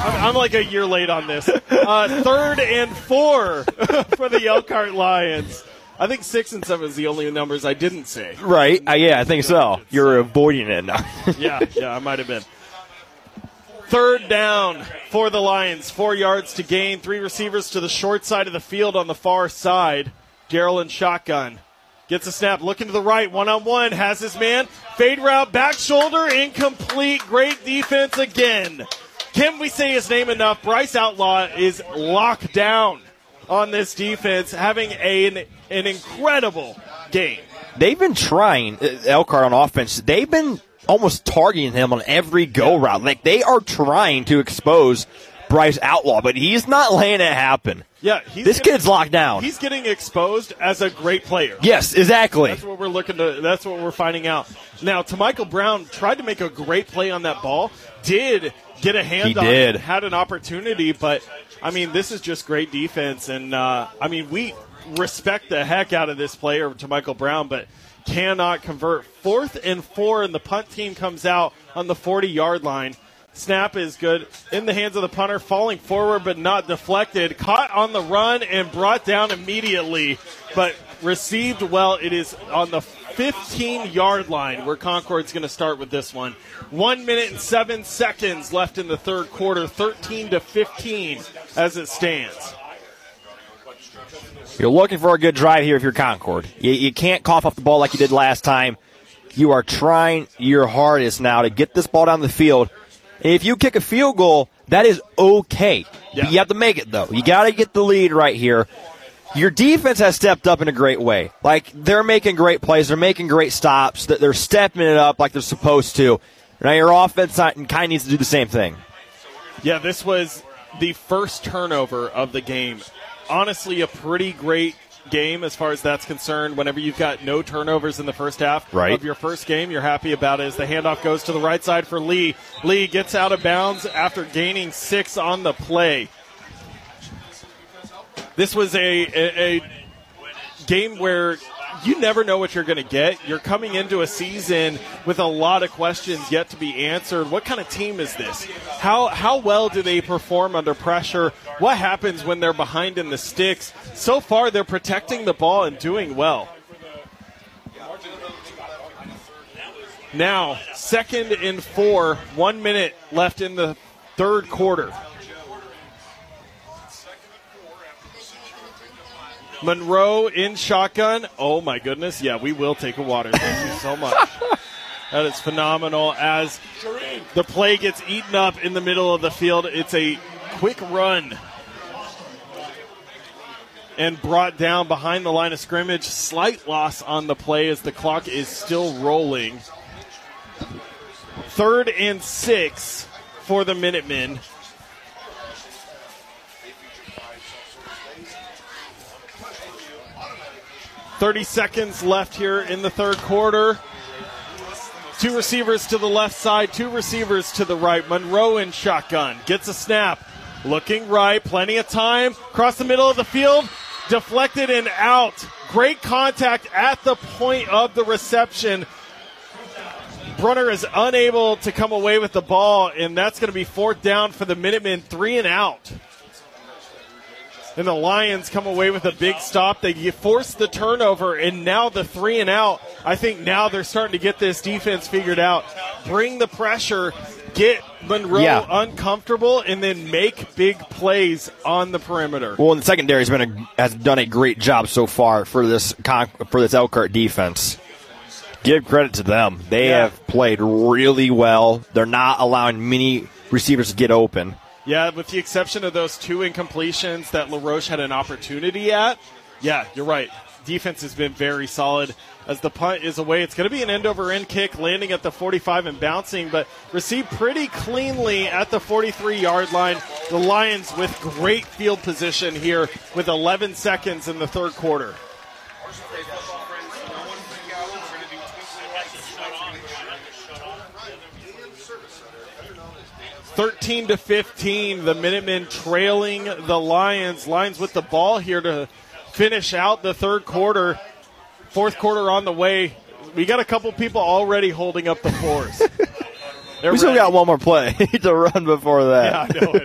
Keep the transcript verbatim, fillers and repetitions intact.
I'm, I'm like a year late on this. Uh, third and four for the Elkhart Lions. I think six and seven is the only numbers I didn't say. Right. Uh, yeah, I think so. You're avoiding it now. yeah, yeah, I might have been. Third down for the Lions. Four yards to gain. Three receivers to the short side of the field on the far side. Darrell in shotgun. Gets a snap. Looking to the right. One-on-one. Has his man. Fade route. Back shoulder. Incomplete. Great defense again. Can we say his name enough? Bryce Outlaw is locked down on this defense, having a, an, an incredible game. They've been trying, uh, Elkhart on offense, they've been almost targeting him on every go route. Like, they are trying to expose Bryce Outlaw, but he's not letting it happen. Yeah, he's this getting, kid's locked down. He's getting exposed as a great player. Yes, exactly. That's what we're looking to. That's what we're finding out. Now, Michael Brown tried to make a great play on that ball. Did get a hand he on did. it, had an opportunity, but I mean, this is just great defense, and uh, I mean, we respect the heck out of this player, to Michael Brown, but cannot convert. Fourth and four, and the punt team comes out on the forty-yard line. Snap is good in the hands of the punter, falling forward but not deflected. Caught on the run and brought down immediately, but received well. It is on the fifteen-yard line where Concord's going to start with this one. One minute and seven seconds left in the third quarter, thirteen to fifteen as it stands. You're looking for a good drive here if you're Concord. You, you can't cough up the ball like you did last time. You are trying your hardest now to get this ball down the field. If you kick a field goal, that is okay. Yeah. You have to make it, though. You got to get the lead right here. Your defense has stepped up in a great way. Like, they're making great plays. They're making great stops. They're stepping it up like they're supposed to. Now, your offense kind of needs to do the same thing. Yeah, this was the first turnover of the game. Honestly, a pretty great game as far as that's concerned. Whenever you've got no turnovers in the first half right. of your first game, you're happy about it as the handoff goes to the right side for Lee. Lee gets out of bounds after gaining six on the play. This was a, a, a game where you never know what you're going to get. You're coming into a season with a lot of questions yet to be answered. What kind of team is this? How how well do they perform under pressure? What happens when they're behind in the sticks? So far, they're protecting the ball and doing well. Now, second and four, one minute left in the third quarter. Monroe in shotgun. Oh, my goodness. Yeah, we will take a water. Thank you so much. That is phenomenal. As the play gets eaten up in the middle of the field, it's a quick run and brought down behind the line of scrimmage. Slight loss on the play as the clock is still rolling. Third and six for the Minutemen. thirty seconds left here in the third quarter. Two receivers to the left side, two receivers to the right. Monroe in shotgun. Gets a snap. Looking right. Plenty of time. Across the middle of the field. Deflected and out. Great contact at the point of the reception. Brunner is unable to come away with the ball, and that's going to be fourth down for the Minutemen. Three and out. And the Lions come away with a big stop. They force the turnover, and now the three and out. I think now they're starting to get this defense figured out. Bring the pressure, get Monroe yeah. uncomfortable, and then make big plays on the perimeter. Well, and the secondary has been a, has done a great job so far for this for this Elkhart defense. Give credit to them. They yeah. have played really well. They're not allowing many receivers to get open. Yeah, with the exception of those two incompletions that LaRoche had an opportunity at. Yeah, you're right. Defense has been very solid. As the punt is away, it's going to be an end-over-end kick, landing at the forty-five and bouncing, but received pretty cleanly at the forty-three-yard line. The Lions with great field position here with eleven seconds in the third quarter. thirteen to fifteen, the Minutemen trailing the Lions. Lions with the ball here to finish out the third quarter. Fourth quarter on the way. We got a couple people already holding up the fours. we still got one more play to run before that. Yeah, I know it.